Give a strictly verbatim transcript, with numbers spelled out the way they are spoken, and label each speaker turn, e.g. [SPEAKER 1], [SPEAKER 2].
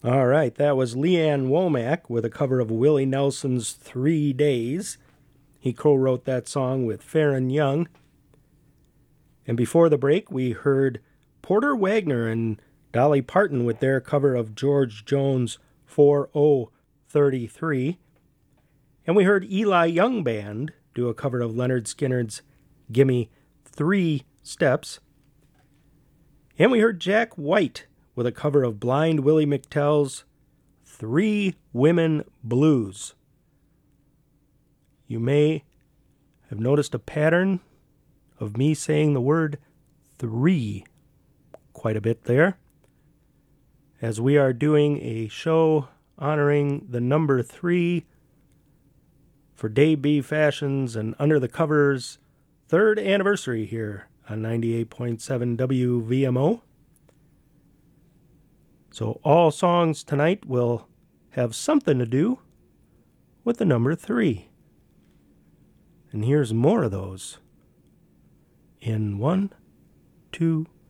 [SPEAKER 1] All right, that was Leanne Womack with a cover of Willie Nelson's Three Days. He co-wrote that song with Farron Young. And before the break, we heard Porter Wagner and Dolly Parton with their cover of George Jones' four oh thirty-three. And we heard Eli Young Band do a cover of Leonard Skinner's Gimme Three Steps. And we heard Jack White with a cover of Blind Willie McTell's Three Women Blues. You may have noticed a pattern of me saying the word three quite a bit there, as we are doing a show honoring the number three for Dave B. Fashion's and Under the Covers third anniversary here on ninety-eight point seven W V M O. So all songs tonight will have something to do with the number three. And here's more of those in one, two,